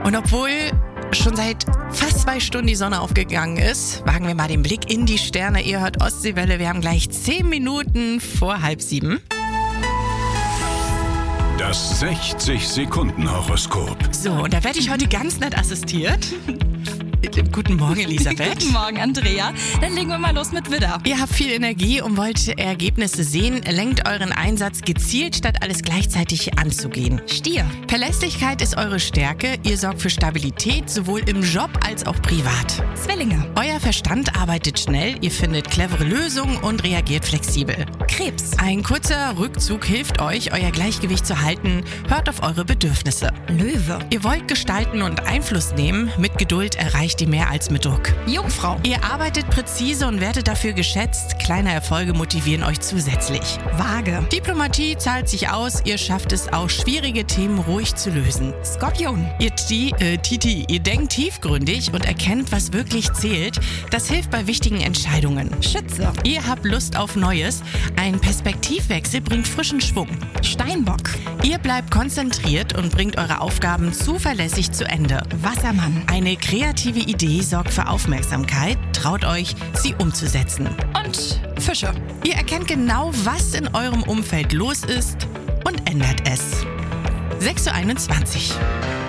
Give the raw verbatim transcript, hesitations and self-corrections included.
Und obwohl schon seit fast zwei Stunden die Sonne aufgegangen ist, wagen wir mal den Blick in die Sterne. Ihr hört Ostseewelle, wir haben gleich zehn Minuten vor halb sieben. Das sechzig-Sekunden-Horoskop. So, und da werde ich heute ganz nett assistiert. Guten Morgen, Elisabeth. Guten Morgen, Andrea. Dann legen wir mal los mit Widder. Ihr habt viel Energie und wollt Ergebnisse sehen. Lenkt euren Einsatz gezielt, statt alles gleichzeitig anzugehen. Stier. Verlässlichkeit ist eure Stärke. Ihr sorgt für Stabilität, sowohl im Job als auch privat. Zwillinge. Euer Verstand arbeitet schnell, ihr findet clevere Lösungen und reagiert flexibel. Krebs. Ein kurzer Rückzug hilft euch, euer Gleichgewicht zu halten. Hört auf eure Bedürfnisse. Löwe. Ihr wollt gestalten und Einfluss nehmen. Mit Geduld erreicht ihr mehr als mit Druck. Jungfrau. Ihr arbeitet präzise und werdet dafür geschätzt. Kleine Erfolge motivieren euch zusätzlich. Waage. Diplomatie zahlt sich aus. Ihr schafft es auch, schwierige Themen ruhig zu lösen. Skorpion. Ihr Ti- äh, Titi, ihr denkt tiefgründig und erkennt, was wirklich zählt. Das hilft bei wichtigen Entscheidungen. Schütze. Ihr habt Lust auf Neues. Ein Perspektivwechsel bringt frischen Schwung. Steinbock. Ihr bleibt konzentriert und bringt eure Aufgaben zuverlässig zu Ende. Wassermann. Eine kreative Idee sorgt für Aufmerksamkeit. Traut euch, sie umzusetzen. Und Fische. Ihr erkennt genau, was in eurem Umfeld los ist und ändert es. sechs Uhr einundzwanzig.